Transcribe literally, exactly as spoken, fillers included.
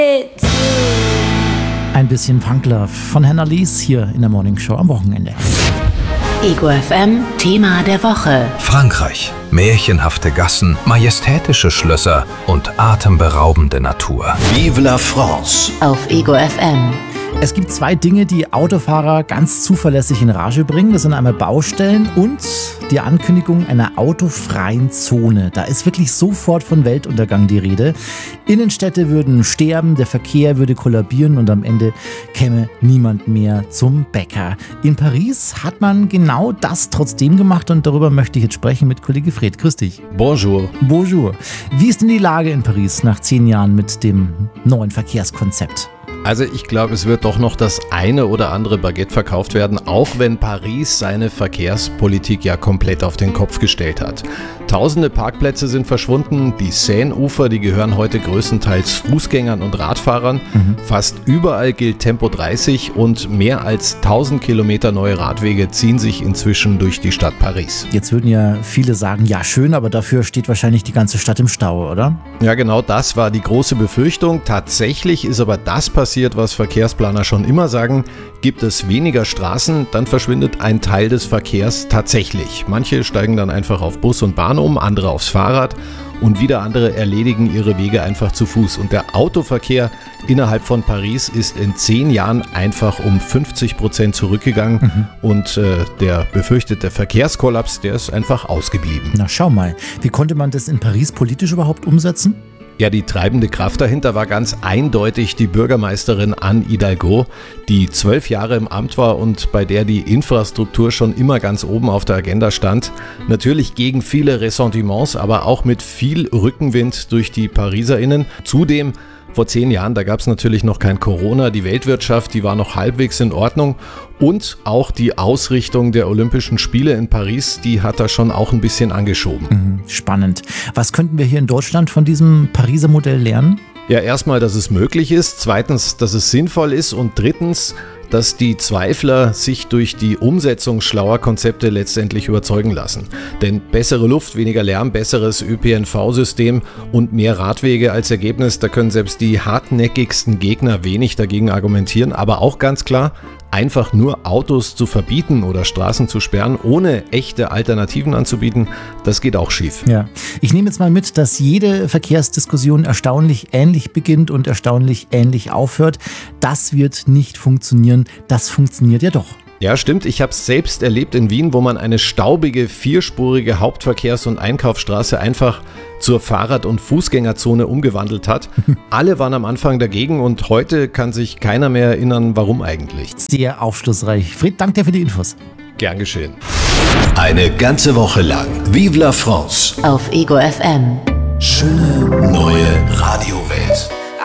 Ein bisschen Punklove von Hannah Lees hier in der Morning Show am Wochenende. Ego F M Thema der Woche. Frankreich. Märchenhafte Gassen, majestätische Schlösser und atemberaubende Natur. Vive la France. Auf Ego F M. Es gibt zwei Dinge, die Autofahrer ganz zuverlässig in Rage bringen. Das sind einmal Baustellen und die Ankündigung einer autofreien Zone. Da ist wirklich sofort von Weltuntergang die Rede. Innenstädte würden sterben, der Verkehr würde kollabieren und am Ende käme niemand mehr zum Bäcker. In Paris hat man genau das trotzdem gemacht und darüber möchte ich jetzt sprechen mit Kollege Fred. Grüß dich. Bonjour. Bonjour. Wie ist denn die Lage in Paris nach zehn Jahren mit dem neuen Verkehrskonzept? Also ich glaube, es wird doch noch das eine oder andere Baguette verkauft werden, auch wenn Paris seine Verkehrspolitik ja komplett auf den Kopf gestellt hat. Tausende Parkplätze sind verschwunden, die Seine-Ufer, die gehören heute größtenteils Fußgängern und Radfahrern. Mhm. Fast überall gilt Tempo dreißig und mehr als tausend Kilometer neue Radwege ziehen sich inzwischen durch die Stadt Paris. Jetzt würden ja viele sagen, ja schön, aber dafür steht wahrscheinlich die ganze Stadt im Stau, oder? Ja, genau das war die große Befürchtung. Tatsächlich ist aber das passiert, was Verkehrsplaner schon immer sagen: Gibt es weniger Straßen, dann verschwindet ein Teil des Verkehrs tatsächlich. Manche steigen dann einfach auf Bus und Bahn um, andere aufs Fahrrad und wieder andere erledigen ihre Wege einfach zu Fuß. Und der Autoverkehr innerhalb von Paris ist in zehn Jahren einfach um fünfzig Prozent zurückgegangen. Mhm. Und äh, der befürchtete Verkehrskollaps, der ist einfach ausgeblieben. Na schau mal, wie konnte man das in Paris politisch überhaupt umsetzen? Ja, die treibende Kraft dahinter war ganz eindeutig die Bürgermeisterin Anne Hidalgo, die zwölf Jahre im Amt war und bei der die Infrastruktur schon immer ganz oben auf der Agenda stand. Natürlich gegen viele Ressentiments, aber auch mit viel Rückenwind durch die PariserInnen. Zudem vor zehn Jahren, da gab es natürlich noch kein Corona, die Weltwirtschaft, die war noch halbwegs in Ordnung und auch die Ausrichtung der Olympischen Spiele in Paris, die hat da schon auch ein bisschen angeschoben. Spannend. Was könnten wir hier in Deutschland von diesem Pariser Modell lernen? Ja, erstmal, dass es möglich ist, zweitens, dass es sinnvoll ist und drittens, dass die Zweifler sich durch die Umsetzung schlauer Konzepte letztendlich überzeugen lassen. Denn bessere Luft, weniger Lärm, besseres Ö P N V-System und mehr Radwege als Ergebnis, da können selbst die hartnäckigsten Gegner wenig dagegen argumentieren. Aber auch ganz klar, einfach nur Autos zu verbieten oder Straßen zu sperren, ohne echte Alternativen anzubieten, das geht auch schief. Ja, ich nehme jetzt mal mit, dass jede Verkehrsdiskussion erstaunlich ähnlich beginnt und erstaunlich ähnlich aufhört. Das wird nicht funktionieren. Das funktioniert ja doch. Ja, stimmt. Ich habe es selbst erlebt in Wien, wo man eine staubige, vierspurige Hauptverkehrs- und Einkaufsstraße einfach zur Fahrrad- und Fußgängerzone umgewandelt hat. Alle waren am Anfang dagegen und heute kann sich keiner mehr erinnern, warum eigentlich. Sehr aufschlussreich. Fred, danke dir für die Infos. Gern geschehen. Eine ganze Woche lang Vive la France. Auf Ego F M. Schöne neue Radiowelt.